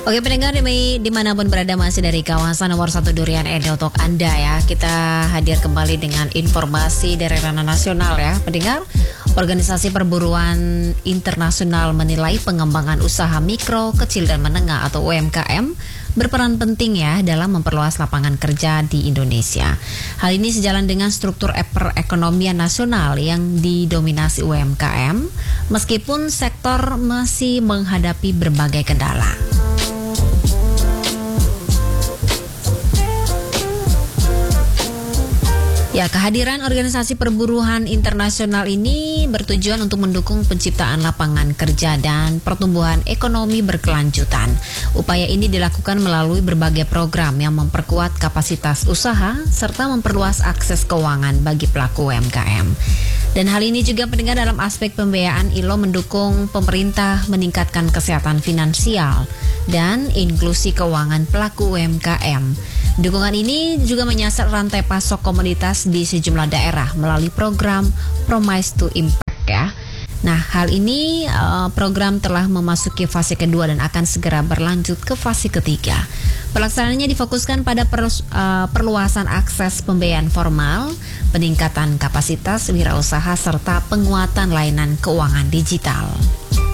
Oke pendengar dimanapun berada masih dari kawasan nomor 1 Durian Edo untuk Anda ya. Kita hadir kembali dengan informasi dari ranah nasional ya. Pendengar, Organisasi Perburuan Internasional menilai pengembangan usaha mikro, kecil dan menengah atau UMKM berperan penting ya dalam memperluas lapangan kerja di Indonesia. Hal ini sejalan dengan struktur perekonomian nasional yang didominasi UMKM meskipun sektor masih menghadapi berbagai kendala. Ya, kehadiran Organisasi Perburuan Internasional ini bertujuan untuk mendukung penciptaan lapangan kerja dan pertumbuhan ekonomi berkelanjutan. Upaya ini dilakukan melalui berbagai program yang memperkuat kapasitas usaha serta memperluas akses keuangan bagi pelaku UMKM. Dan hal ini juga pendengar dalam aspek pembiayaan ILO mendukung pemerintah meningkatkan kesehatan finansial dan inklusi keuangan pelaku UMKM. Dukungan ini juga menyasar rantai pasok komoditas di sejumlah daerah melalui program Promise to Impact ya. Nah, hal ini program telah memasuki fase kedua dan akan segera berlanjut ke fase ketiga. Pelaksanaannya difokuskan pada perluasan akses pembiayaan formal, peningkatan kapasitas wirausaha serta penguatan layanan keuangan digital.